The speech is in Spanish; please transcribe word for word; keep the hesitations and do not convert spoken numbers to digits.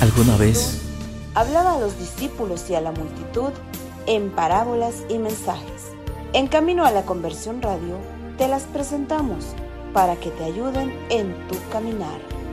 ¿Alguna vez hablaba a los discípulos y a la multitud en parábolas y mensajes? En Camino a la Conversión Radio te las presentamos para que te ayuden en tu caminar.